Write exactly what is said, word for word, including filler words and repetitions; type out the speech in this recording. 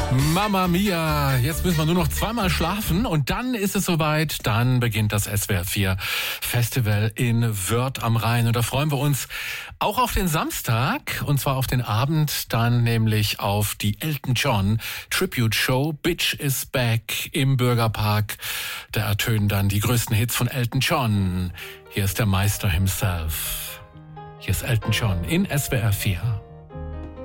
Mama Mia, jetzt müssen wir nur noch zweimal schlafen und dann ist es soweit, dann beginnt das S W R vier Festival in Wörth am Rhein und da freuen wir uns auch auf den Samstag und zwar auf den Abend, dann nämlich auf die Elton John Tribute Show Bitch is Back im Bürgerpark. Da ertönen dann die größten Hits von Elton John. Hier ist der Meister himself. Hier ist Elton John in S W R vier.